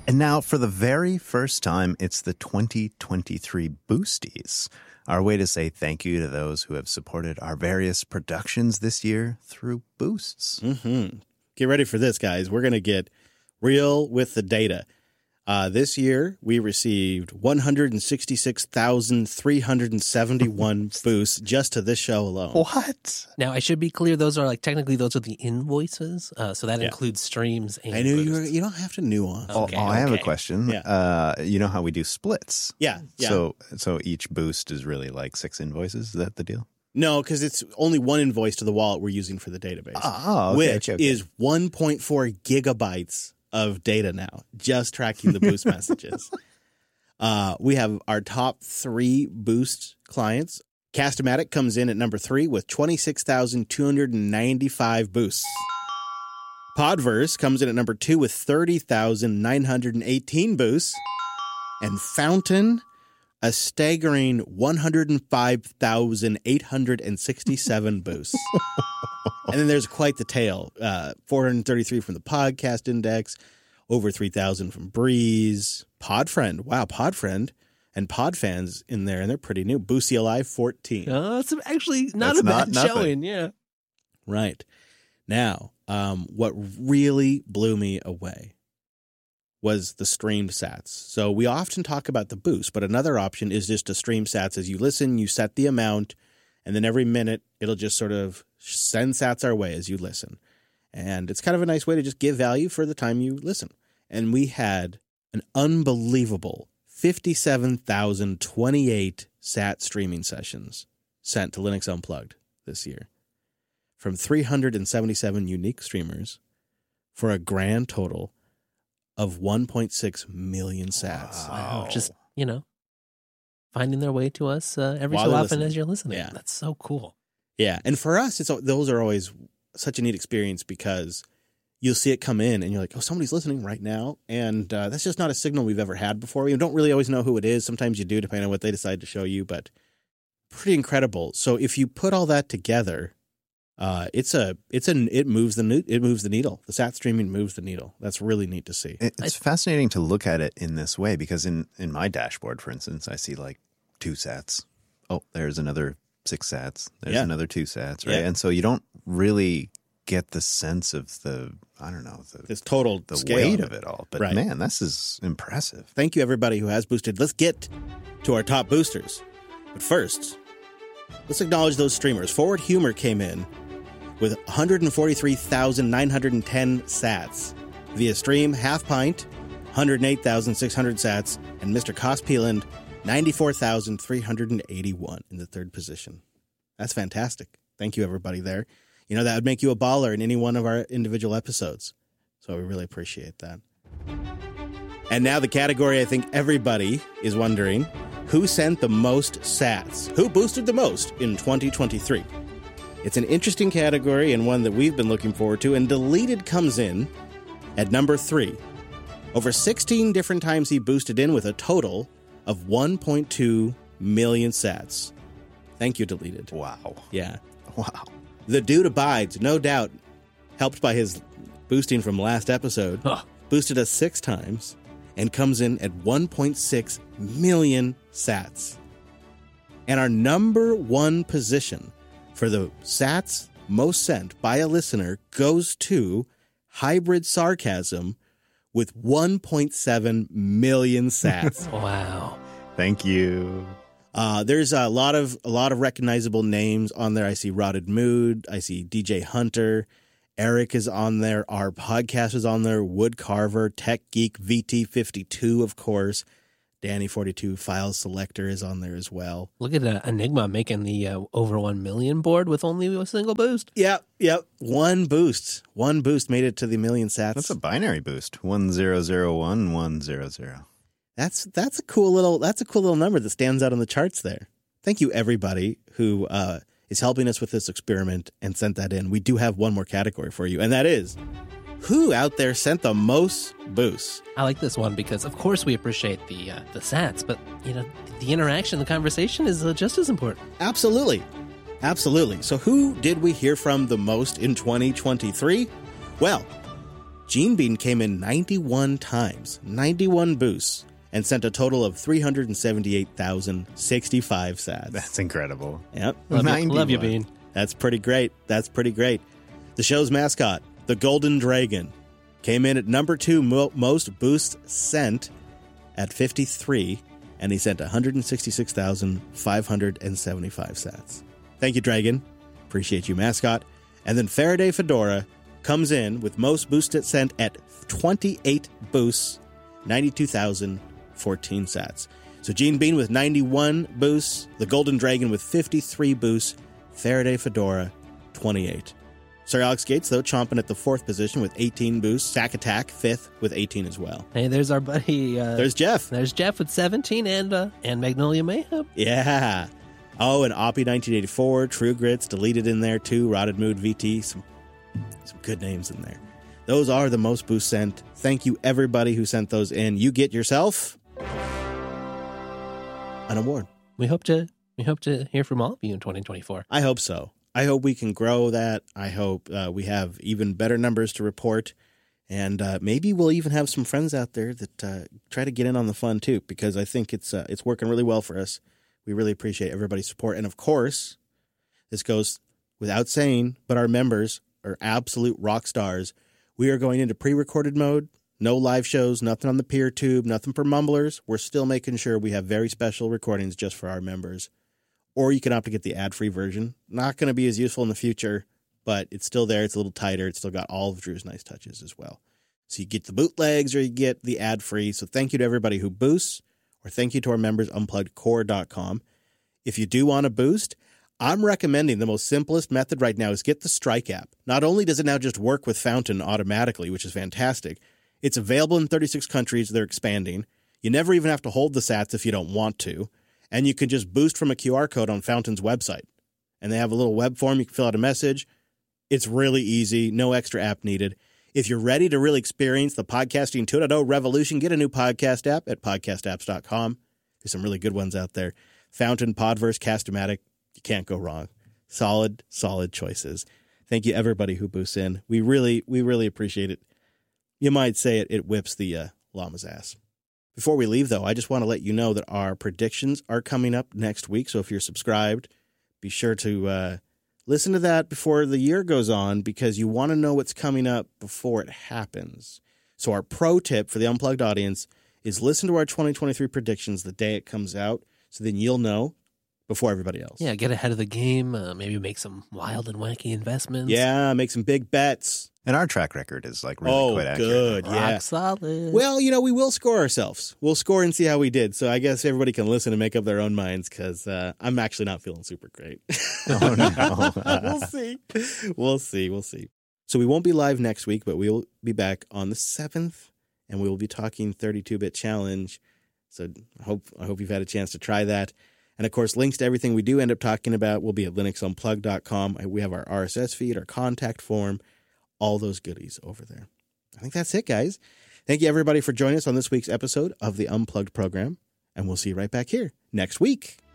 And now, for the very first time, it's the 2023 Boosties, our way to say thank you to those who have supported our various productions this year through boosts. Mm-hmm. Get ready for this, guys. We're going to get real with the data. This year, we received 166,371 boosts just to this show alone. What? Now, I should be clear. Those are technically those are the invoices. So that includes streams and I knew boosts. you don't have to nuance. I have a question. Yeah. You know how we do splits? Yeah. So each boost is really like 6 invoices? Is that the deal? No, because it's only one invoice to the wallet we're using for the database, which is 1.4 gigabytes of data now, just tracking the boost messages. We have our top 3 boost clients. Cast-O-Matic comes in at number 3 with 26,295 boosts. Podverse comes in at number 2 with 30,918 boosts. And Fountain, a staggering 105,867 boosts. And then there's quite the tail. 433 from the Podcast Index, over 3,000 from Breeze, Podfriend. Wow, Podfriend and Podfans in there, and they're pretty new. Boosty Alive, 14. It's actually not a bad showing, yeah. Right. Now, what really blew me away was the streamed sats. So we often talk about the boost, but another option is just to stream sats as you listen. You set the amount, and then every minute it'll just sort of send sats our way as you listen. And it's kind of a nice way to just give value for the time you listen. And we had an unbelievable 57,028 sat streaming sessions sent to Linux Unplugged this year from 377 unique streamers for a grand total of 1.6 million sats. Wow. Just, finding their way to us every While so they're often listening. as you're listening. Yeah. That's so cool. Yeah. And for us, those are always such a neat experience because you'll see it come in and you're like, oh, somebody's listening right now. And that's just not a signal we've ever had before. We don't really always know who it is. Sometimes you do, depending on what they decide to show you, but pretty incredible. So if you put all that together, it moves the needle. The sat streaming moves the needle. That's really neat to see. It's fascinating to look at it in this way because in my dashboard, for instance, I see 2 sats. Oh, there's another 6 sats. There's another 2 sats, right? Yeah. And so you don't really get the sense of the scale weight of it all. But right. Man, this is impressive. Thank you, everybody who has boosted. Let's get to our top boosters. But first, let's acknowledge those streamers. Forward Humor came in with 143,910 sats. Via stream, Half Pint, 108,600 sats, and Mr. Cospeland, 94,381 in the 3rd position. That's fantastic. Thank you, everybody there. That would make you a baller in any one of our individual episodes. So we really appreciate that. And now the category I think everybody is wondering, who sent the most sats? Who boosted the most in 2023? It's an interesting category and one that we've been looking forward to, and Deleted comes in at number 3. Over 16 different times he boosted in with a total of 1.2 million sats. Thank you, Deleted. Wow. Yeah. Wow. The dude abides, no doubt, helped by his boosting from last episode, boosted us 6 times and comes in at 1.6 million sats. And our number 1 position for the sats most sent by a listener goes to Hybrid Sarcasm with 1.7 million sats. Wow. Thank you. There's a lot of recognizable names on there. I see Rotted Mood. I see DJ Hunter. Eric is on there. Our podcast is on there. Wood Carver, Tech Geek, VT52, of course. Danny42 File Selector is on there as well. Look at Enigma making the over 1 million board with only a single boost. Yep. One boost made it to the million sats. That's a binary boost. 1001100. That's a cool little number that stands out on the charts there. Thank you, everybody who is helping us with this experiment and sent that in. We do have one more category for you, and that is, who out there sent the most boosts? I like this one because, of course, we appreciate the sats, but the interaction, the conversation is just as important. Absolutely. So who did we hear from the most in 2023? Well, Gene Bean came in 91 times, 91 boosts, and sent a total of 378,065 sats. That's incredible. Yep. Love you, Bean. That's pretty great. That's pretty great. The show's mascot, the Golden Dragon, came in at number 2 most boosts sent at 53, and he sent 166,575 sats. Thank you, Dragon. Appreciate you, mascot. And then Faraday Fedora comes in with most boosts sent at 28 boosts, 92,014 sats. So Gene Bean with 91 boosts, the Golden Dragon with 53 boosts, Faraday Fedora 28. Sir Alex Gates, though, chomping at the 4th position with 18 boosts. Sack Attack, 5th with 18 as well. Hey, there's our buddy. There's Jeff. There's Jeff with 17 and Magnolia Mayhem. Yeah. Oh, and Oppie 1984, True Grits, deleted in there too. Rotted Mood VT, some good names in there. Those are the most boosts sent. Thank you, everybody who sent those in. You get yourself an award. We hope to hear from all of you in 2024. I hope so. I hope we can grow that. I hope we have even better numbers to report. And maybe we'll even have some friends out there that try to get in on the fun too, because I think it's working really well for us. We really appreciate everybody's support. And of course, this goes without saying, but our members are absolute rock stars. We are going into pre-recorded mode. No live shows, nothing on the peer tube, nothing for mumblers. We're still making sure we have very special recordings just for our members. Or you can opt to get the ad-free version. Not going to be as useful in the future, but it's still there. It's a little tighter. It's still got all of Drew's nice touches as well. So you get the bootlegs or you get the ad-free. So thank you to everybody who boosts, or thank you to our members, unpluggedcore.com. If you do want to boost, I'm recommending the most simplest method right now is get the Strike app. Not only does it now just work with Fountain automatically, which is fantastic, it's available in 36 countries. They're expanding. You never even have to hold the sats if you don't want to. And you can just boost from a QR code on Fountain's website. And they have a little web form. You can fill out a message. It's really easy. No extra app needed. If you're ready to really experience the podcasting 2.0 revolution, get a new podcast app at podcastapps.com. There's some really good ones out there. Fountain, Podverse, Cast-O-Matic. You can't go wrong. Solid choices. Thank you, everybody who boosts in. We really appreciate it. You might say it whips the llama's ass. Before we leave, though, I just want to let you know that our predictions are coming up next week. So if you're subscribed, be sure to listen to that before the year goes on, because you want to know what's coming up before it happens. So our pro tip for the Unplugged audience is listen to our 2023 predictions the day it comes out, so then you'll know before everybody else. Yeah, get ahead of the game. Maybe make some wild and wacky investments. Yeah, make some big bets. And our track record is like really quite accurate. Good, yeah. Rock solid. Well, we will score ourselves. We'll score and see how we did. So I guess everybody can listen and make up their own minds, because I'm actually not feeling super great. Oh, no. We'll see. So we won't be live next week, but we'll be back on the 7th, and we will be talking 32-bit challenge. So I hope you've had a chance to try that. And, of course, links to everything we do end up talking about will be at linuxunplugged.com. We have our RSS feed, our contact form, all those goodies over there. I think that's it, guys. Thank you, everybody, for joining us on this week's episode of the Unplugged program. And we'll see you right back here next week.